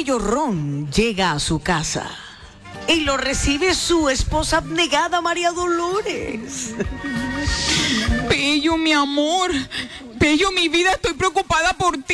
Pello Ron llega a su casa y lo recibe su esposa abnegada, María Dolores. Pello, mi amor. Pello, mi vida, estoy preocupada por ti.